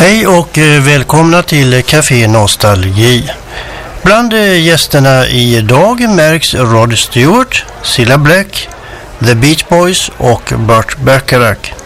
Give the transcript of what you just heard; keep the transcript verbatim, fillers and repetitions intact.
Hej och välkomna till Café Nostalgi. Bland gästerna idag märks Rod Stewart, Cilla Black, The Beach Boys och Burt Bacharach.